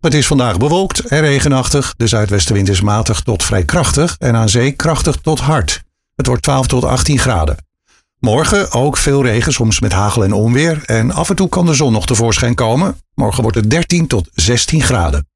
Het is vandaag bewolkt en regenachtig. De zuidwestenwind is matig tot vrij krachtig en aan zee krachtig tot hard. Het wordt 12 tot 18 graden. Morgen ook veel regen, soms met hagel en onweer. En af en toe kan de zon nog tevoorschijn komen. Morgen wordt het 13 tot 16 graden.